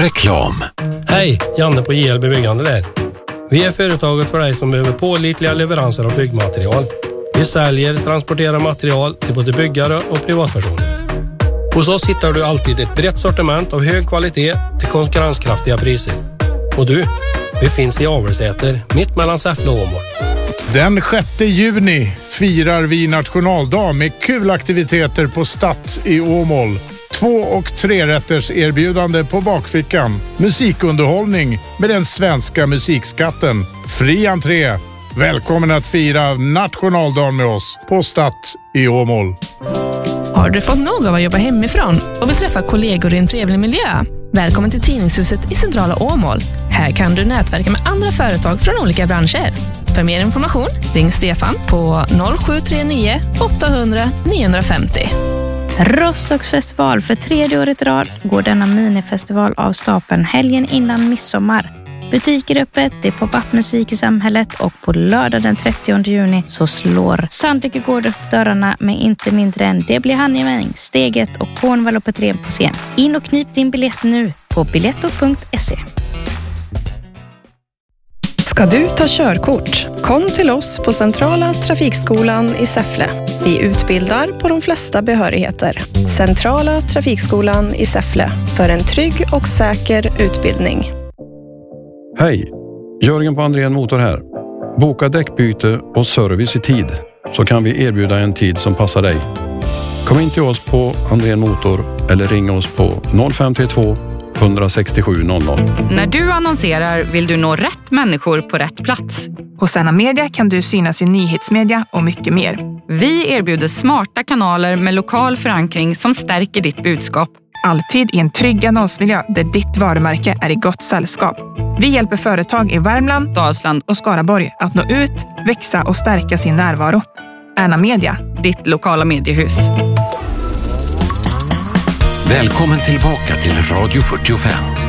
Reklam. Hej, Janne på JLB Byggande där. Vi är företaget för dig som behöver pålitliga leveranser av byggmaterial. Vi säljer, transporterar material till både byggare och privatpersoner. Hos oss hittar du alltid ett brett sortiment av hög kvalitet till konkurrenskraftiga priser. Och du, vi finns i Avelsäter, mitt mellan Säffle och Åmål. Den 6 juni firar vi nationaldag med kul aktiviteter på Stadt i Åmål. 2- och 3-rätters erbjudande på bakfickan. Musikunderhållning med den svenska musikskatten. Fri entré. Välkommen att fira nationaldagen med oss på Stadt i Åmål. Har du fått nog av att jobba hemifrån och vill träffa kollegor i en trevlig miljö? Välkommen till Tidningshuset i centrala Åmål. Här kan du nätverka med andra företag från olika branscher. För mer information, ring Stefan på 0739 800 950. Rostocksfestival för 3:e året i rad går denna minifestival av stapeln helgen innan midsommar. Butiker öppet, det är pop-up-musik i samhället och på lördag den 30 juni så slår Sandvika gård upp dörrarna med inte mindre än Det blir Hanjemäng, Steget och Cornwall och Petrén på scen. In och knip din biljett nu på biletto.se. Ska du ta körkort? Kom till oss på Centrala Trafikskolan i Säffle. Vi utbildar på de flesta behörigheter. Centrala Trafikskolan i Säffle för en trygg och säker utbildning. Hej, Jörgen på Andrén Motor här. Boka däckbyte och service i tid så kan vi erbjuda en tid som passar dig. Kom in till oss på Andrén Motor eller ring oss på 0532 167 00. När du annonserar vill du nå rätt människor på rätt plats. Hos Anna Media kan du synas i nyhetsmedia och mycket mer. Vi erbjuder smarta kanaler med lokal förankring som stärker ditt budskap. Alltid i en trygg annonsmiljö där ditt varumärke är i gott sällskap. Vi hjälper företag i Värmland, Dalsland och Skaraborg att nå ut, växa och stärka sin närvaro. Anna Media, ditt lokala mediehus. Välkommen tillbaka till Radio 45.